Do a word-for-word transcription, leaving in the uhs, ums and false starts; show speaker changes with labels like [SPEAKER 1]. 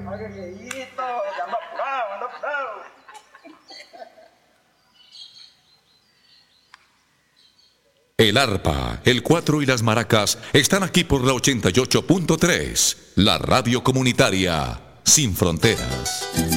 [SPEAKER 1] pague, viejito, que ando apurado, ando apurado.
[SPEAKER 2] El arpa, el cuatro y las maracas están aquí por la ochenta y ocho punto tres, la radio comunitaria sin fronteras.